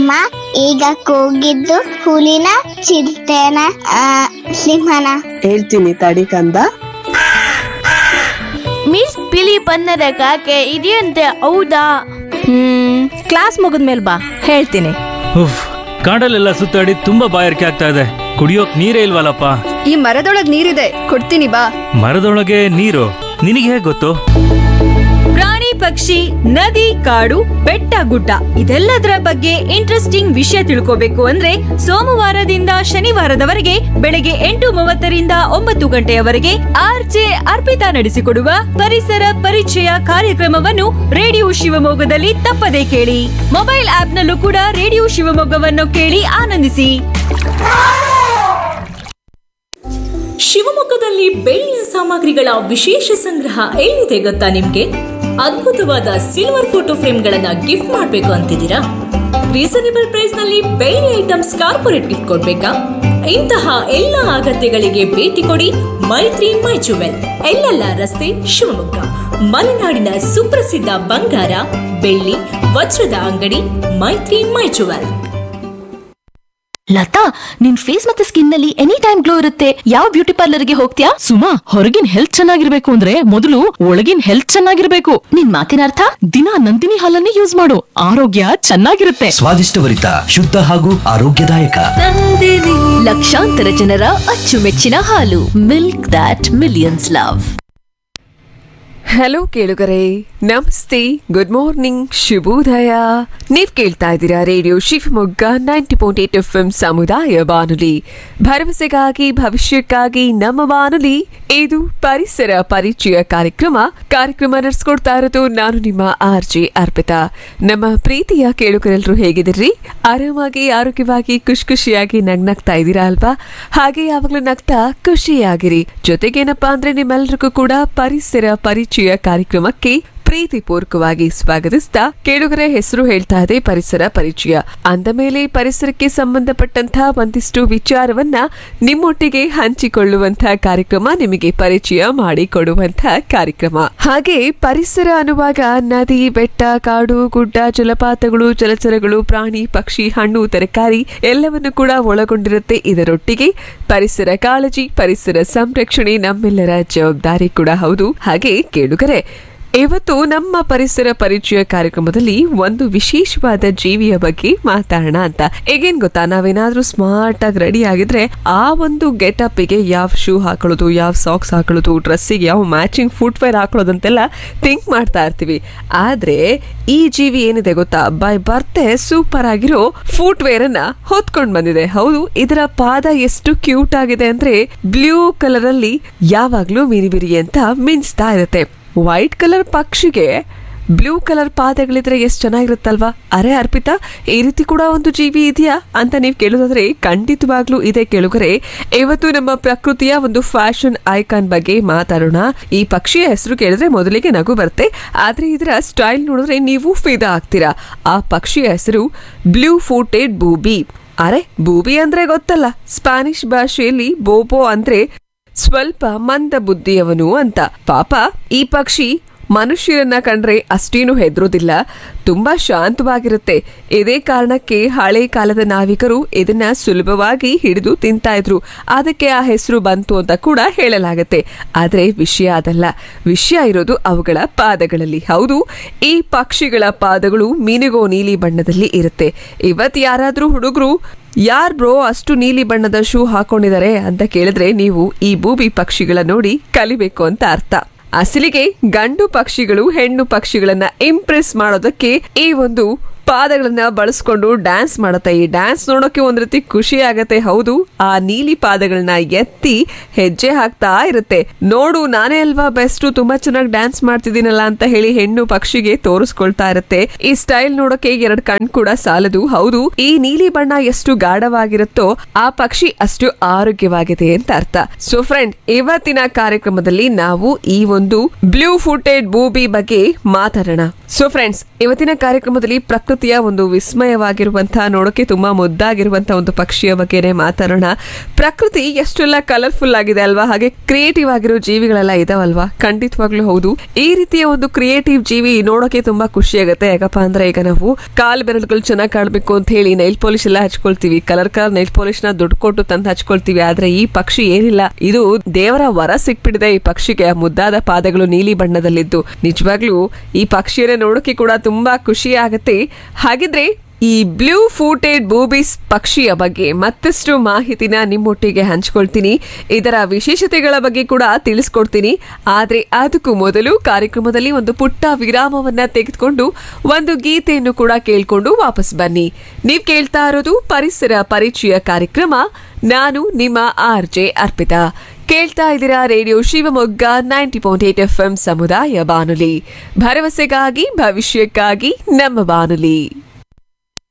ಅಮ್ಮ ಈಗ ಕೂಗಿದ್ದು ಹುಲಿನ ಚಿರತೆನ ಸಿಂಹನ? ಹೇಳ್ತೀನಿ ತಡಿ ಕಂದ. ಮಿಸ್ ಬಿಳಿ ಬಣ್ಣದ ಕಾಗೆ ಇದೆಯಂತೆ, ಹೌದಾ? ಕ್ಲಾಸ್ ಮುಗಿದ್ಮೇಲೆ ಬಾ, ಹೇಳ್ತೀನಿ. ಉಫ್, ಕಾಡಲ್ಲೆಲ್ಲ ಸುತ್ತಾಡಿ ತುಂಬಾ ಬಾಯಾರಿಕೆ ಆಗ್ತಾ ಇದೆ. ಕುಡಿಯೋಕ್ ನೀರೇ ಇಲ್ವಲ್ಲಪ್ಪ. ಈ ಮರದೊಳಗ್ ನೀರಿದೆ, ಕೊಡ್ತೀನಿ ಬಾ. ಮರದೊಳಗೆ ನೀರು? ನಿನಗೆ ಹೇಗ್ ಗೊತ್ತು? ಪ್ರಾಣಿ ಪಕ್ಷಿ ನದಿ ಕಾಡು ಬೆಟ್ಟ ಗುಡ್ಡ ಇದೆಲ್ಲದರ ಬಗ್ಗೆ ಇಂಟ್ರೆಸ್ಟಿಂಗ್ ವಿಷಯ ತಿಳ್ಕೋಬೇಕು ಅಂದ್ರೆ ಸೋಮವಾರದಿಂದ ಶನಿವಾರದವರೆಗೆ ಬೆಳಗ್ಗೆ 8:30ರಿಂದ 9 ಗಂಟೆಯವರೆಗೆ ಆರ್ಜೆ ಅರ್ಪಿತಾ ನಡೆಸಿಕೊಡುವ ಪರಿಸರ ಪರಿಚಯ ಕಾರ್ಯಕ್ರಮವನ್ನು ರೇಡಿಯೋ ಶಿವಮೊಗ್ಗದಲ್ಲಿ ತಪ್ಪದೇ ಕೇಳಿ. ಮೊಬೈಲ್ ಆಪ್ ನಲ್ಲೂ ಕೂಡ ರೇಡಿಯೋ ಶಿವಮೊಗ್ಗವನ್ನು ಕೇಳಿ ಆನಂದಿಸಿ. ಶಿವಮೊಗ್ಗದಲ್ಲಿ ಬೆಳ್ಳಿಯ ಸಾಮಗ್ರಿಗಳ ವಿಶೇಷ ಸಂಗ್ರಹ ಎಲ್ಲಿದೆ ಗೊತ್ತಾ ನಿಮ್ಗೆ? ಅದ್ಭುತವಾದ ಸಿಲ್ವರ್ ಫೋಟೋ ಫ್ರೇಮ್ಗಳನ್ನ ಗಿಫ್ಟ್ ಮಾಡಬೇಕು ಅಂತಿದ್ದೀರಾ? ರೀಸನೇಬಲ್ ಪ್ರೈಸ್ ನಲ್ಲಿ ಬೆಳ್ಳಿ ಐಟಮ್ಸ್ ಕಾರ್ಪೊರೇಟ್ ಗಿಫ್ಟ್ ಕೊಡ್ಬೇಕಾ? ಇಂತಹ ಎಲ್ಲ ಅಗತ್ಯಗಳಿಗೆ ಭೇಟಿ ಕೊಡಿ ಮೈತ್ರಿ ಮೈ ಜುವೆಲ್, ಎಲ್ಲೆಲ್ಲ ರಸ್ತೆ, ಶಿವಮೊಗ್ಗ. ಮಲೆನಾಡಿನ ಸುಪ್ರಸಿದ್ಧ ಬಂಗಾರ, ಬೆಳ್ಳಿ, ವಜ್ರದ ಅಂಗಡಿ ಮೈತ್ರಿ ಮೈ ಜುವೆಲ್. ಲತಾ, ನಿನ್ ಫೇಸ್ ಮತ್ತೆ ಸ್ಕಿನ್ ನಲ್ಲಿ ಎನಿ ಟೈಮ್ ಗ್ಲೋ ಇರುತ್ತೆ. ಯಾವ ಬ್ಯೂಟಿ ಪಾರ್ಲರ್ಗೆ ಹೋಗ್ತೀಯಾ? ಸುಮಾ, ಹೊರಗಿನ ಹೆಲ್ತ್ ಚೆನ್ನಾಗಿರ್ಬೇಕು ಅಂದ್ರೆ ಮೊದಲು ಒಳಗಿನ ಹೆಲ್ತ್ ಚೆನ್ನಾಗಿರ್ಬೇಕು. ನಿನ್ ಮಾತಿನ ಅರ್ಥ? ದಿನ ನಂದಿನಿ ಹಾಲನ್ನೇ ಯೂಸ್ ಮಾಡು, ಆರೋಗ್ಯ ಚೆನ್ನಾಗಿರುತ್ತೆ. ಸ್ವಾದಿಷ್ಟಭರಿತ, ಶುದ್ಧ ಹಾಗೂ ಆರೋಗ್ಯದಾಯಕ. ಲಕ್ಷಾಂತರ ಜನರ ಅಚ್ಚುಮೆಚ್ಚಿನ ಹಾಲು. ಮಿಲ್ಕ್ ದಾಟ್ ಮಿಲಿಯನ್ಸ್ ಲವ್. ಹಲೋ ಕೇಳುಗರೆ, ನಮಸ್ತೆ, ಗುಡ್ ಮಾರ್ನಿಂಗ್, ಶುಭೋದಯ. ನೀವ್ ಕೇಳ್ತಾ ಇದ್ದೀರಾ ರೇಡಿಯೋ ಶಿವಮೊಗ್ಗ 90.8 FM ಸಮುದಾಯ ಬಾನುಲಿ, ಭರವಸೆಗಾಗಿ ಭವಿಷ್ಯಕ್ಕಾಗಿ ನಮ್ಮ ಬಾನುಲಿ. ಇದು ಪರಿಸರ ಪರಿಚಯ ಕಾರ್ಯಕ್ರಮ ನಡೆಸ್ಕೊಡ್ತಾ ಇರೋದು ನಾನು ನಿಮ್ಮ ಆರ್ಜೆ ಅರ್ಪಿತಾ. ನಮ್ಮ ಪ್ರೀತಿಯ ಕೇಳುಗರೆಲ್ಲರೂ ಹೇಗಿದ್ದೀರಿ? ಆರಾಮಾಗಿ, ಆರೋಗ್ಯವಾಗಿ, ಖುಷಿಯಾಗಿ ನಗ್ನಗ್ತಾ ಇದ್ದೀರಾ ಅಲ್ವಾ? ಹಾಗೆ ಯಾವಾಗ್ಲೂ ನಗ್ತಾ ಖುಷಿಯಾಗಿರಿ. ಜೊತೆಗೇನಪ್ಪಾ ಅಂದ್ರೆ ನಿಮ್ಮೆಲ್ಲರಿಗೂ ಕೂಡ ಪರಿಸರ ಪರಿಚಯ ಕಾರ್ಯಕ್ರಮಕ್ಕೆ ಪ್ರೀತಿಪೂರ್ವಕವಾಗಿ ಸ್ವಾಗತಿಸ್ತಾ, ಕೇಳುಗರ ಹೆಸರು ಹೇಳ್ತಾ ಇದೆ ಪರಿಸರ ಪರಿಚಯ. ಅಂದ ಮೇಲೆ ಪರಿಸರಕ್ಕೆ ಸಂಬಂಧಪಟ್ಟಂತಹ ಒಂದಿಷ್ಟು ವಿಚಾರವನ್ನ ನಿಮ್ಮೊಟ್ಟಿಗೆ ಹಂಚಿಕೊಳ್ಳುವಂತಹ ಕಾರ್ಯಕ್ರಮ, ನಿಮಗೆ ಪರಿಚಯ ಮಾಡಿಕೊಡುವಂತಹ ಕಾರ್ಯಕ್ರಮ. ಹಾಗೆ ಪರಿಸರ ಅನ್ನುವಾಗ ನದಿ, ಬೆಟ್ಟ, ಕಾಡು, ಗುಡ್ಡ, ಜಲಪಾತಗಳು, ಜಲಚರಗಳು, ಪ್ರಾಣಿ, ಪಕ್ಷಿ, ಹಣ್ಣು, ತರಕಾರಿ ಎಲ್ಲವನ್ನು ಕೂಡ ಒಳಗೊಂಡಿರುತ್ತೆ. ಇದರೊಟ್ಟಿಗೆ ಪರಿಸರ ಕಾಳಜಿ, ಪರಿಸರ ಸಂರಕ್ಷಣೆ ನಮ್ಮೆಲ್ಲರ ಜವಾಬ್ದಾರಿ ಕೂಡ ಹೌದು. ಹಾಗೆ ಕೇಳುಗರೆ, ಇವತ್ತು ನಮ್ಮ ಪರಿಸರ ಪರಿಚಯ ಕಾರ್ಯಕ್ರಮದಲ್ಲಿ ಒಂದು ವಿಶೇಷವಾದ ಜೀವಿಯ ಬಗ್ಗೆ ಮಾತಾಡೋಣ ಅಂತ. ಈಗೇನ್ ಗೊತ್ತಾ, ನಾವೇನಾದ್ರೂ ಸ್ಮಾರ್ಟ್ ಆಗಿ ರೆಡಿ ಆಗಿದ್ರೆ ಆ ಒಂದು ಗೆಟಪ್ ಗೆ ಯಾವ ಶೂ ಹಾಕೊಳ್ಳೋದು, ಯಾವ ಸಾಕ್ಸ್ ಹಾಕೊಳ್ಳೋದು, ಡ್ರೆಸ್ಸಿಗೆ ಯಾವ ಮ್ಯಾಚಿಂಗ್ ಫುಟ್ವೇರ್ ಹಾಕೊಳ್ಳೋದಂತೆಲ್ಲ ಥಿಂಕ್ ಮಾಡ್ತಾ ಇರ್ತೀವಿ. ಆದ್ರೆ ಈ ಜೀವಿ ಏನಿದೆ ಗೊತ್ತಾ, ಬೈ ಬರ್ತೆ ಸೂಪರ್ ಆಗಿರೋ ಫುಟ್ವೇರ್ ಅನ್ನ ಹೊತ್ಕೊಂಡ್ ಬಂದಿದೆ. ಹೌದು, ಇದರ ಪಾದ ಎಷ್ಟು ಕ್ಯೂಟ್ ಆಗಿದೆ ಅಂದ್ರೆ ಬ್ಲೂ ಕಲರ್ ಅಲ್ಲಿ ಯಾವಾಗ್ಲೂ ಮಿರಿಬಿರಿ ಅಂತ ಮಿಂಚ್ತಾ ಇರುತ್ತೆ. ವೈಟ್ ಕಲರ್ ಪಕ್ಷಿಗೆ ಬ್ಲೂ ಕಲರ್ ಪಾದಗಳಿದ್ರೆ ಎಷ್ಟು ಚೆನ್ನಾಗಿರುತ್ತಲ್ವಾ? ಅರೆ ಅರ್ಪಿತಾ, ಈ ರೀತಿ ಕೂಡ ಒಂದು ಜೀವಿ ಇದೆಯಾ ಅಂತ ನೀವು ಕೇಳೋದಾದ್ರೆ ಖಂಡಿತವಾಗ್ಲೂ ಇದೆ ಕೇಳುಗರೆ. ಇವತ್ತು ನಮ್ಮ ಪ್ರಕೃತಿಯ ಒಂದು ಫ್ಯಾಷನ್ ಐಕಾನ್ ಬಗ್ಗೆ ಮಾತಾಡೋಣ. ಈ ಪಕ್ಷಿಯ ಹೆಸರು ಕೇಳಿದ್ರೆ ಮೊದಲಿಗೆ ನಗು ಬರುತ್ತೆ, ಆದ್ರೆ ಇದರ ಸ್ಟೈಲ್ ನೋಡಿದ್ರೆ ನೀವು ಫಿದಾ ಆಗ್ತೀರಾ. ಆ ಪಕ್ಷಿಯ ಹೆಸರು ಬ್ಲೂ ಫೂಟೆಡ್ ಬೂಬಿ. ಅರೆ, ಬೂಬಿ ಅಂದ್ರೆ ಗೊತ್ತಲ್ಲ, ಸ್ಪ್ಯಾನಿಷ್ ಭಾಷೆಯಲ್ಲಿ ಬೋಬೋ ಅಂದ್ರೆ ಸ್ವಲ್ಪ ಮಂದ ಬುದ್ಧಿಯವನು ಅಂತ. ಪಾಪ ಈ ಪಕ್ಷಿ ಮನುಷ್ಯರನ್ನ ಕಂಡ್ರೆ ಅಷ್ಟೇನು ಹೆದರೋದಿಲ್ಲ, ತುಂಬಾ ಶಾಂತವಾಗಿರುತ್ತೆ. ಇದೇ ಕಾರಣಕ್ಕೆ ಹಳೆ ಕಾಲದ ನಾವಿಕರು ಇದನ್ನ ಸುಲಭವಾಗಿ ಹಿಡಿದು ತಿಂತಾ ಇದ್ರು. ಅದಕ್ಕೆ ಆ ಹೆಸರು ಬಂತು ಅಂತ ಕೂಡ ಹೇಳಲಾಗತ್ತೆ. ಆದ್ರೆ ವಿಷಯ ಅದಲ್ಲ, ವಿಷಯ ಇರೋದು ಅವುಗಳ ಪಾದಗಳಲ್ಲಿ. ಹೌದು, ಈ ಪಕ್ಷಿಗಳ ಪಾದಗಳು ಮಿನುಗೋ ನೀಲಿ ಬಣ್ಣದಲ್ಲಿ ಇರುತ್ತೆ. ಇವತ್ ಯಾರಾದ್ರೂ ಹುಡುಗರು ಯಾರ್ ಬ್ರೋ ಅಷ್ಟು ನೀಲಿ ಬಣ್ಣದ ಶೂ ಹಾಕೊಂಡಿದ್ದಾರೆ ಅಂತ ಕೇಳಿದ್ರೆ ನೀವು ಈ ಬೂಬಿ ಪಕ್ಷಿಗಳ ನೋಡಿ ಕಲಿಬೇಕು ಅಂತ ಅರ್ಥ. ಅಸಲಿಗೆ ಗಂಡು ಪಕ್ಷಿಗಳು ಹೆಣ್ಣು ಪಕ್ಷಿಗಳನ್ನ ಇಂಪ್ರೆಸ್ ಮಾಡೋದಕ್ಕೆ ಈ ಒಂದು ಪಾದಗಳನ್ನ ಬಳಸ್ಕೊಂಡು ಡ್ಯಾನ್ಸ್ ಮಾಡುತ್ತೆ. ಈ ಡ್ಯಾನ್ಸ್ ನೋಡೋಕೆ ಒಂದ್ ರೀತಿ ಖುಷಿ ಆಗತ್ತೆ. ಹೌದು, ಆ ನೀಲಿ ಪಾದಗಳನ್ನ ಎತ್ತಿ ಹೆಜ್ಜೆ ಹಾಕ್ತಾ ಇರುತ್ತೆ. ನೋಡು, ನಾನೇ ಅಲ್ವಾ ಬೆಸ್ಟ್, ತುಂಬಾ ಚೆನ್ನಾಗಿ ಡ್ಯಾನ್ಸ್ ಮಾಡ್ತಿದ್ದೀನಲ್ಲ ಅಂತ ಹೇಳಿ ಹೆಣ್ಣು ಪಕ್ಷಿಗೆ ತೋರಿಸ್ಕೊಳ್ತಾ ಇರುತ್ತೆ. ಈ ಸ್ಟೈಲ್ ನೋಡೋಕೆ 2 ಕಣ್ ಕೂಡ ಸಾಲದು. ಹೌದು, ಈ ನೀಲಿ ಬಣ್ಣ ಎಷ್ಟು ಗಾಢವಾಗಿರುತ್ತೋ ಆ ಪಕ್ಷಿ ಅಷ್ಟು ಆರೋಗ್ಯವಾಗಿದೆ ಅಂತ ಅರ್ಥ. ಸೊ ಫ್ರೆಂಡ್, ಇವತ್ತಿನ ಕಾರ್ಯಕ್ರಮದಲ್ಲಿ ನಾವು ಈ ಒಂದು ಬ್ಲೂ ಫುಟೆಡ್ ಬೂಬಿ ಬಗ್ಗೆ ಮಾತಾಡೋಣ. ಸೊ ಫ್ರೆಂಡ್ಸ್, ಇವತ್ತಿನ ಕಾರ್ಯಕ್ರಮದಲ್ಲಿ ಪ್ರಕೃತಿಯ ಒಂದು ವಿಸ್ಮಯವಾಗಿರುವಂತಹ, ನೋಡೋಕೆ ತುಂಬಾ ಮುದ್ದಾಗಿರುವಂತಹ ಒಂದು ಪಕ್ಷಿಯ ಬಗ್ಗೆನೇ ಮಾತಾಡೋಣ. ಪ್ರಕೃತಿ ಎಷ್ಟೆಲ್ಲ ಕಲರ್ಫುಲ್ ಆಗಿದೆ ಅಲ್ವಾ, ಹಾಗೆ ಕ್ರಿಯೇಟಿವ್ ಆಗಿರೋ ಜೀವಿಗಳೆಲ್ಲ ಇದಾವಲ್ವಾ? ಖಂಡಿತವಾಗ್ಲೂ ಹೌದು. ಈ ರೀತಿಯ ಒಂದು ಕ್ರಿಯೇಟಿವ್ ಜೀವಿ ನೋಡೋಕೆ ತುಂಬಾ ಖುಷಿ ಆಗುತ್ತೆ. ಯಾಕಪ್ಪ ಅಂದ್ರೆ ಈಗ ನಾವು ಕಾಲ್ ಬೆರಳುಗಳು ಚೆನ್ನಾಗಿ ಕಾಣಬೇಕು ಅಂತ ಹೇಳಿ ನೈಲ್ ಪಾಲಿಶ್ ಎಲ್ಲ ಹಚ್ಕೊಳ್ತೀವಿ, ಕಲರ್ ನೈಲ್ ಪಾಲಿಶ್ ನ ದುಡ್ಡು ಕೊಟ್ಟು ತಂದು ಹಚ್ಕೊಳ್ತೀವಿ. ಆದ್ರೆ ಈ ಪಕ್ಷಿ ಏನಿಲ್ಲ, ಇದು ದೇವರ ವರ ಸಿಕ್ಬಿಟ್ಟಿದೆ ಈ ಪಕ್ಷಿಗೆ. ಮುದ್ದಾದ ಪಾದಗಳು ನೀಲಿ ಬಣ್ಣದಲ್ಲಿದ್ದು ನಿಜವಾಗ್ಲೂ ಈ ಪಕ್ಷಿಯನ್ನ ನೋಡೋಕೆ ಕೂಡ ತುಂಬಾ ಖುಷಿ ಆಗುತ್ತೆ. ಹಾಗಿದ್ರೆ ಈ ಬ್ಲೂ ಫೂಟೆಡ್ ಬೂಬೀಸ್ ಪಕ್ಷಿಯ ಬಗ್ಗೆ ಮತ್ತಷ್ಟು ಮಾಹಿತಿನ ನಿಮ್ಮೊಟ್ಟಿಗೆ ಹಂಚ್ಕೊಳ್ತೀನಿ. ಇದರ ವಿಶೇಷತೆಗಳ ಬಗ್ಗೆ ಕೂಡ ತಿಳಿಸ್ಕೊಡ್ತೀನಿ. ಆದ್ರೆ ಅದಕ್ಕೂ ಮೊದಲು ಕಾರ್ಯಕ್ರಮದಲ್ಲಿ ಒಂದು ಪುಟ್ಟ ವಿರಾಮವನ್ನ ತೆಗೆದುಕೊಂಡು ಒಂದು ಗೀತೆಯನ್ನು ಕೂಡ ಕೇಳ್ಕೊಂಡು ವಾಪಸ್ ಬನ್ನಿ. ನೀವ್ ಕೇಳ್ತಾ ಇರೋದು ಪರಿಸರ ಪರಿಚಯ ಕಾರ್ಯಕ್ರಮ. ನಾನು ನಿಮ್ಮ RJ ಅರ್ಪಿತಾ. ಕೇಳ್ತಾ ಇದ್ದೀರಾ ರೇಡಿಯೋ ಶಿವಮೊಗ್ಗ 90.8 FM ಸಮುದಾಯ ಬಾನುಲಿ, ಭರವಸೆಗಾಗಿ ಭವಿಷ್ಯಕ್ಕಾಗಿ ನಮ್ಮ ಬಾನುಲಿ.